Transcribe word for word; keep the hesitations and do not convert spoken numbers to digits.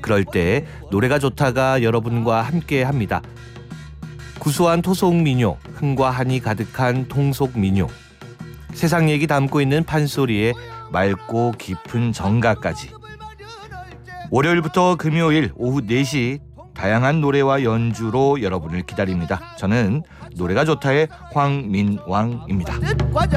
그럴 때 노래가 좋다가 여러분과 함께합니다. 구수한 토속 민요, 흥과 한이 가득한 통속 민요. 세상 얘기 담고 있는 판소리에 맑고 깊은 정가까지. 월요일부터 금요일 오후 네 시 다양한 노래와 연주로 여러분을 기다립니다. 저는 노래가 좋다의 황민왕입니다.